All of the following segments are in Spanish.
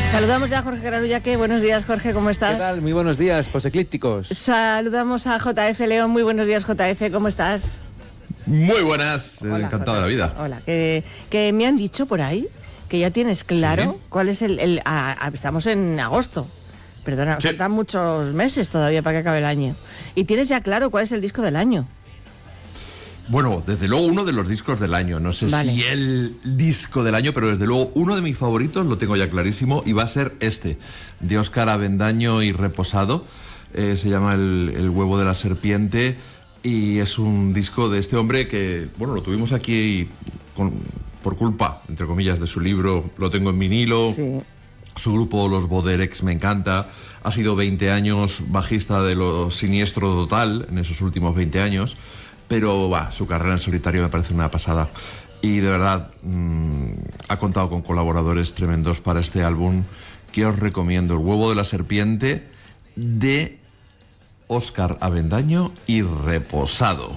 Saludamos ya a Jorge Granullaque. Buenos días, Jorge, ¿cómo estás? ¿Qué tal? Muy buenos días, poseclípticos. Saludamos a JF León. Muy buenos días, JF, ¿cómo estás? Muy buenas, Hola, encantado de la vida. Hola, que me han dicho por ahí que ya tienes claro cuál es estamos en agosto. Perdona, faltan muchos meses todavía para que acabe el año. Y tienes ya claro cuál es el disco del año. Bueno, desde luego uno de los discos del año. No sé si el disco del año, pero desde luego uno de mis favoritos lo tengo ya clarísimo y va a ser este, de Óscar Avendaño y Reposado. Se llama El huevo de la serpiente y es un disco de este hombre que, bueno, lo tuvimos aquí por culpa, entre comillas, de su libro. Lo tengo en vinilo. Sí. Su grupo, los Boderex, me encanta. Ha sido 20 años bajista de Lo Siniestro Total en esos últimos 20 años. Pero su carrera en solitario me parece una pasada. Y de verdad, ha contado con colaboradores tremendos para este álbum que os recomiendo. El huevo de la serpiente de Óscar Avendaño y Reposado.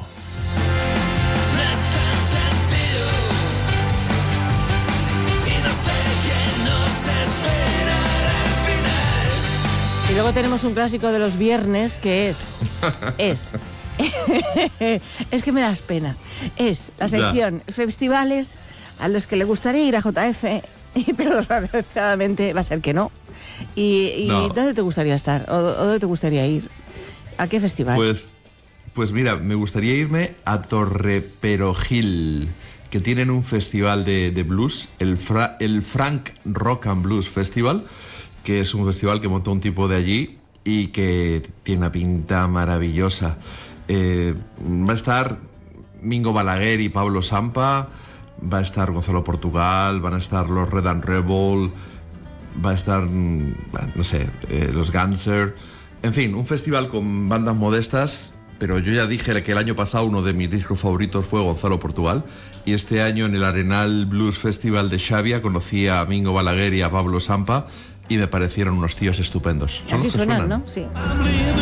Y luego tenemos un clásico de los viernes que es que me das pena. Es la sección festivales a los que le gustaría ir a JF, pero desgraciadamente va a ser que no. ¿Y no. dónde te gustaría estar? ¿O dónde te gustaría ir? ¿A qué festival? Pues mira, me gustaría irme a Torreperogil, que tienen un festival de blues, el Frank Rock and Blues Festival, que es un festival que montó un tipo de allí y que tiene una pinta maravillosa. Va a estar Mingo Balaguer y Pablo Sampa, va a estar Gonzalo Portugal, van a estar los Red and Rebel, va a estar, los Ganser. En fin, un festival con bandas modestas, pero yo ya dije que el año pasado uno de mis discos favoritos fue Gonzalo Portugal, y este año en el Arenal Blues Festival de Xavia conocí a Mingo Balaguer y a Pablo Sampa y me parecieron unos tíos estupendos. Así suenan, ¿no? Sí.